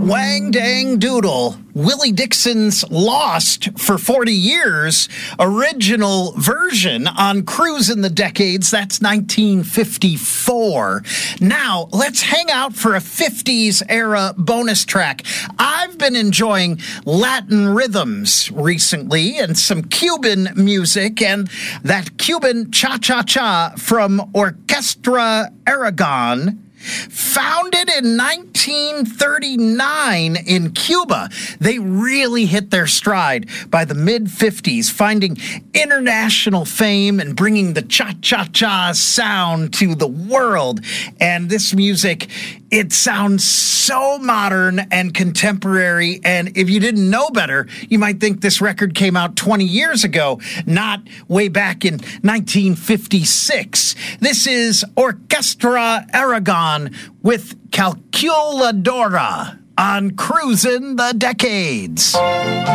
Wang Dang Doodle, Willie Dixon's Lost for 40 Years original version on Cruisin' the Decades. That's 1954. Now, let's hang out for a 50s era bonus track. I've been enjoying Latin rhythms recently and some Cuban music, and that Cuban cha-cha-cha from Orquestra Aragon, founded in 1939 in Cuba. They really hit their stride by the mid-50s, finding international fame and bringing the cha-cha-cha sound to the world. And this music, it sounds so modern and contemporary, and if you didn't know better, you might think this record came out 20 years ago, not way back in 1956. This is Orquestra Aragon with Calculadora on Cruisin' the Decades.